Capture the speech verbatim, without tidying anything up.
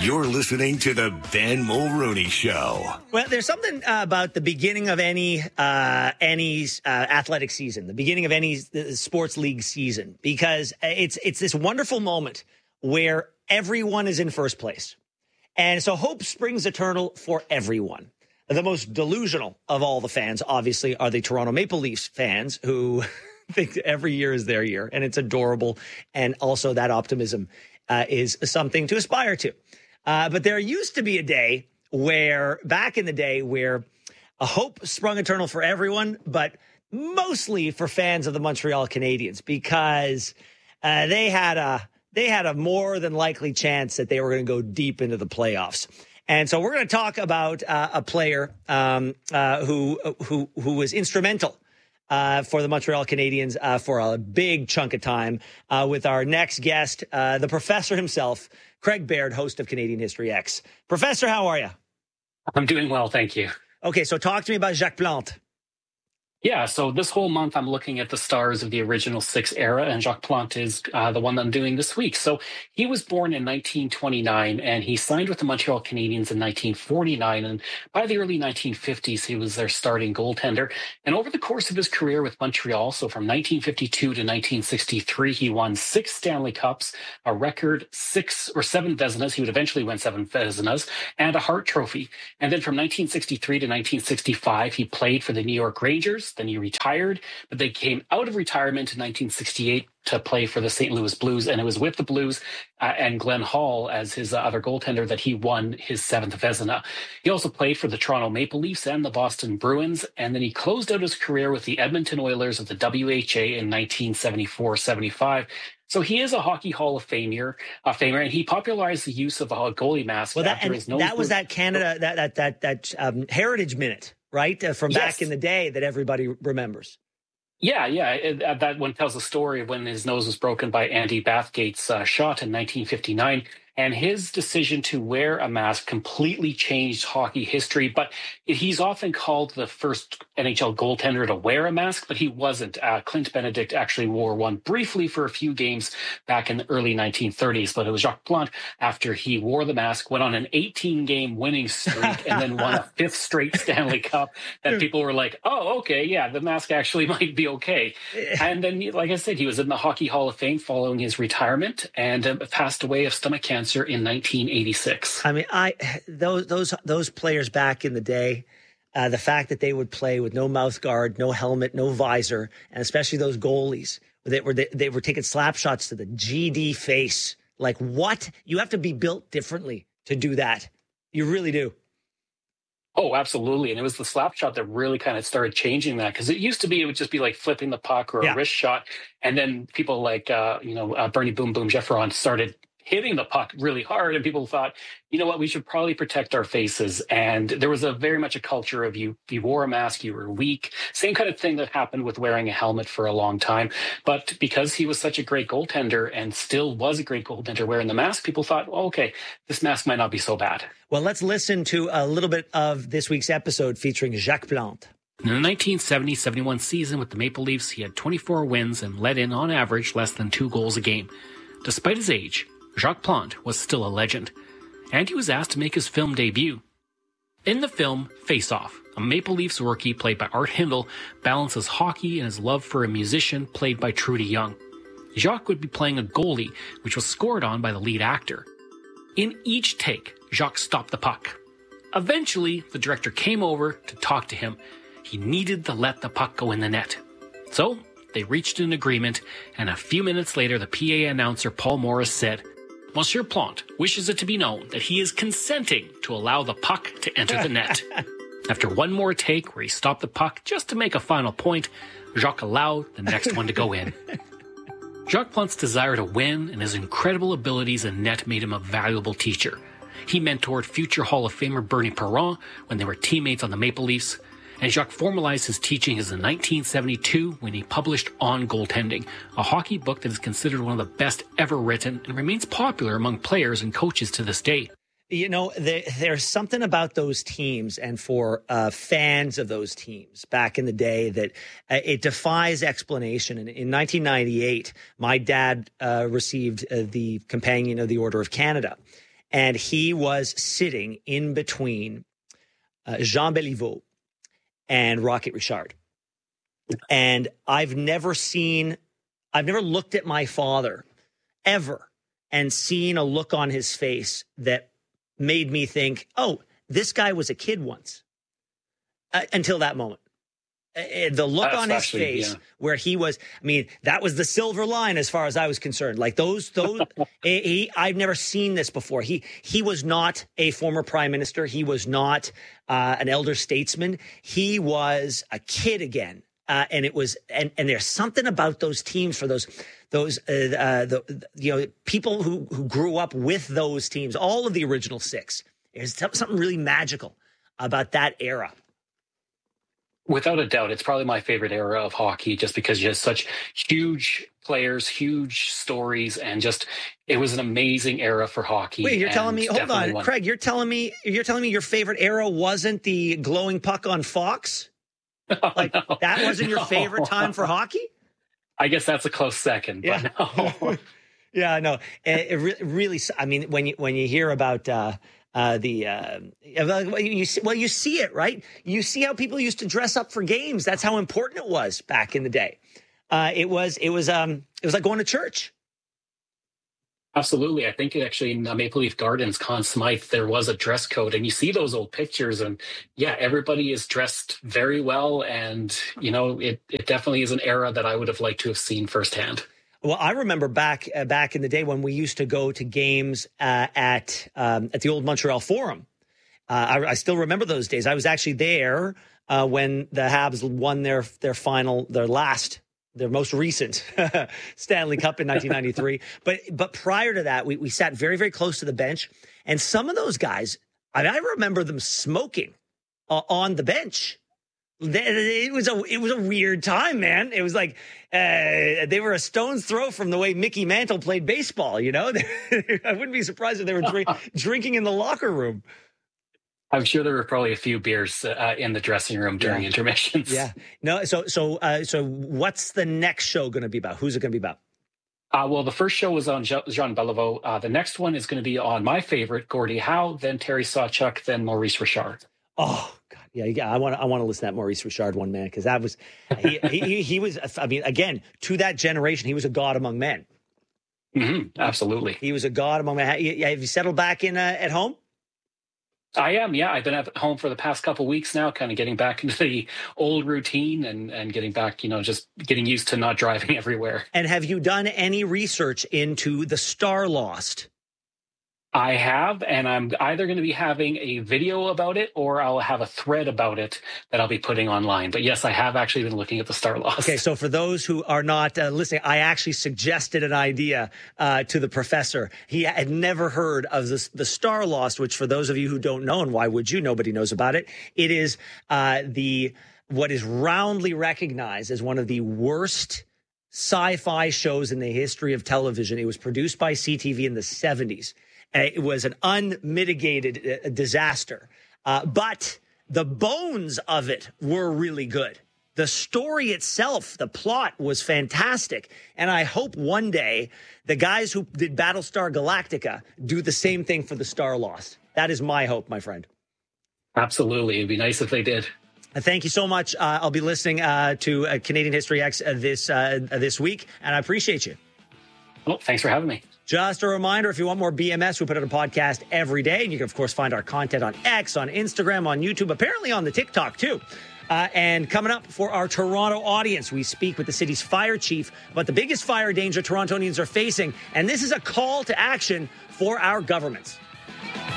You're listening to the Ben Mulroney Show. Well, there's something uh, about the beginning of any uh, any uh, athletic season, the beginning of any uh, sports league season, because it's it's this wonderful moment where everyone is in first place. And so hope springs eternal for everyone. The most delusional of all the fans, obviously, are the Toronto Maple Leafs fans who think every year is their year. And it's adorable. And also that optimism uh, is something to aspire to. Uh, but there used to be a day where, back in the day, where a hope sprung eternal for everyone, but mostly for fans of the Montreal Canadiens, because uh, they had a they had a more than likely chance that they were going to go deep into the playoffs. And so we're going to talk about uh, a player um, uh, who who who was instrumental uh, for the Montreal Canadiens uh, for a big chunk of time uh, with our next guest, uh, the professor himself, Craig Baird, host of Canadian History X. Professor, how are you? I'm doing well, thank you. Okay, so talk to me about Jacques Plante. Yeah, so this whole month I'm looking at the stars of the original six era, and Jacques Plante is uh, the one that I'm doing this week. So he was born in nineteen twenty-nine, and he signed with the Montreal Canadiens in nineteen forty-nine, and by the early nineteen fifties, he was their starting goaltender. And over the course of his career with Montreal, so from nineteen fifty-two to nineteen sixty-three, he won six Stanley Cups, a record six or seven Vezinas. He would eventually win seven Vezinas, and a Hart Trophy. And then from nineteen sixty-three to nineteen sixty-five, he played for the New York Rangers. Then he retired, but they came out of retirement in nineteen sixty-eight to play for the Saint Louis Blues. And it was with the Blues uh, and Glenn Hall as his uh, other goaltender that he won his seventh Vezina. He also played for the Toronto Maple Leafs and the Boston Bruins. And then he closed out his career with the Edmonton Oilers of the W H A in nineteen seventy-four seventy-five. So he is a Hockey Hall of Famer, uh, famer, and he popularized the use of a goalie mask. Well, that, after his that was that Canada, that that that that um, Heritage Minute, right, uh, from yes. back in the day that everybody remembers. Yeah, yeah. It, uh, that one tells the story of when his nose was broken by Andy Bathgate's uh, shot in nineteen fifty-nine. And his decision to wear a mask completely changed hockey history. But he's often called the first N H L goaltender to wear a mask, but he wasn't. Uh, Clint Benedict actually wore one briefly for a few games back in the early nineteen thirties. But it was Jacques Plante, after he wore the mask, went on an eighteen-game winning streak, and then won a fifth straight Stanley Cup, that people were like, oh, okay, yeah, the mask actually might be okay. And then, like I said, he was in the Hockey Hall of Fame following his retirement, and uh, passed away of stomach cancer in nineteen eighty-six. I mean, I those those those players back in the day, uh, the fact that they would play with no mouth guard, no helmet, no visor, and especially those goalies that were they, they were taking slap shots to the G D face. Like, what? You have to be built differently to do that. You really do. Oh, absolutely. And it was the slap shot that really kind of started changing that, because it used to be it would just be like flipping the puck or a yeah. wrist shot. And then people like, uh, you know, uh, Bernie Boom Boom Geoffron started hitting the puck really hard, and people thought, you know what, we should probably protect our faces. And there was a very much a culture of you, you wore a mask, you were weak. Same kind of thing that happened with wearing a helmet for a long time. But because he was such a great goaltender and still was a great goaltender wearing the mask, people thought, well, okay, this mask might not be so bad. Well, let's listen to a little bit of this week's episode featuring Jacques Plante. In the nineteen seventy seventy-one season with the Maple Leafs, he had twenty-four wins and let in, on average, less than two goals a game. Despite his age, Jacques Plante was still a legend, and he was asked to make his film debut. In the film Face Off, a Maple Leafs rookie played by Art Hindle balances hockey and his love for a musician played by Trudy Young. Jacques would be playing a goalie, which was scored on by the lead actor. In each take, Jacques stopped the puck. Eventually, the director came over to talk to him. He needed to let the puck go in the net. So, they reached an agreement, and a few minutes later, the P A announcer Paul Morris said, Monsieur Plante wishes it to be known that he is consenting to allow the puck to enter the net. After one more take where he stopped the puck just to make a final point, Jacques allowed the next one to go in. Jacques Plante's desire to win and his incredible abilities in net made him a valuable teacher. He mentored future Hall of Famer Bernie Perron when they were teammates on the Maple Leafs, and Jacques formalized his teachings in nineteen seventy-two when he published On Goaltending, a hockey book that is considered one of the best ever written and remains popular among players and coaches to this day. You know, there, there's something about those teams and for uh, fans of those teams back in the day that uh, it defies explanation. And in nineteen ninety-eight, my dad uh, received uh, the Companion of the Order of Canada. and he was sitting in between uh, Jean Béliveau and Rocket Richard. And I've never seen, I've never looked at my father ever and seen a look on his face that made me think, oh, this guy was a kid once. Uh, until that moment. Uh, the look That's on his actually, face yeah. where he was, I mean, that was the silver line as far as I was concerned. Like those, those, he, he, I've never seen this before. He, he was not a former prime minister. He was not uh, an elder statesman. He was a kid again. Uh, and it was, and, and there's something about those teams for those, those, uh, uh, the, you know, people who, who grew up with those teams, all of the original six. There's something really magical about that era. Without a doubt, it's probably my favorite era of hockey just because you have such huge players, huge stories, and just it was an amazing era for hockey. Wait, you're telling me, hold on, one. Craig, you're telling me you're telling me your favorite era wasn't the glowing puck on Fox? Oh, like no. that wasn't your No. favorite time for hockey? I guess that's a close second, Yeah. but no. Yeah, no. It, it re- really, I mean, when you when you hear about uh, uh, the uh, well, you see, well, you see it, right? You see how people used to dress up for games. That's how important it was back in the day. Uh, it was it was um it was like going to church. Absolutely. I think actually in Maple Leaf Gardens, Conn Smythe, there was a dress code, and you see those old pictures, and yeah, everybody is dressed very well. And, you know, it, it definitely is an era that I would have liked to have seen firsthand. Well, I remember back uh, back in the day when we used to go to games uh, at um, at the old Montreal Forum. Uh, I, I still remember those days. I was actually there uh, when the Habs won their their final, their last, their most recent Stanley Cup in nineteen ninety-three. But but prior to that, we we sat very very close to the bench, and some of those guys, I, I remember them smoking uh, on the bench. It was a it was a weird time, man. It was like uh, they were a stone's throw from the way Mickey Mantle played baseball. You know, I wouldn't be surprised if they were drink, drinking in the locker room. I'm sure there were probably a few beers uh, in the dressing room during Yeah. intermissions. Yeah. No. So so uh, so what's the next show going to be about? Who's it going to be about? Uh, well, the first show was on Je- Jean Béliveau. Uh, the next one is going to be on my favorite, Gordie Howe, then Terry Sawchuk, then Maurice Richard. Oh God, yeah, yeah. I want to, I want to listen to that Maurice Richard one, man, because that was he, he, he was. I mean, again, to that generation, he was a god among men. Mm-hmm, absolutely, he was a god among men. Have you settled back in uh, at home? I am. Yeah, I've been at home for the past couple of weeks now, kind of getting back into the old routine and and getting back, you know, just getting used to not driving everywhere. And have you done any research into the Star Lost? I have, and I'm either going to be having a video about it or I'll have a thread about it that I'll be putting online. But yes, I have actually been looking at the Star Lost. Okay, so for those who are not uh, listening, I actually suggested an idea uh, to the professor. He had never heard of this, the Star Lost, which for those of you who don't know, and why would you? Nobody knows about it. It is uh, the what is roundly recognized as one of the worst sci-fi shows in the history of television. It was produced by C T V in the seventies. It was an unmitigated uh, disaster. Uh, but the bones of it were really good. The story itself, the plot was fantastic. And I hope one day the guys who did Battlestar Galactica do the same thing for the Star Lost. That is my hope, my friend. Absolutely. It'd be nice if they did. Uh, Thank you so much. Uh, I'll be listening uh, to uh, Canadian History X uh, this uh, this week, and I appreciate you. Well, thanks for having me. Just a reminder, if you want more B M S, we put out a podcast every day. And you can, of course, find our content on X, on Instagram, on YouTube, apparently on the TikTok, too. Uh, and coming up for our Toronto audience, we speak with the city's fire chief about the biggest fire danger Torontonians are facing. And this is a call to action for our governments.